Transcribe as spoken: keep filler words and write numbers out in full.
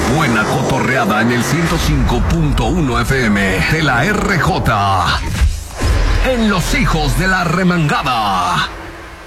Buena cotorreada en el ciento cinco punto uno F M de la R J. En Los Hijos de la Remangada.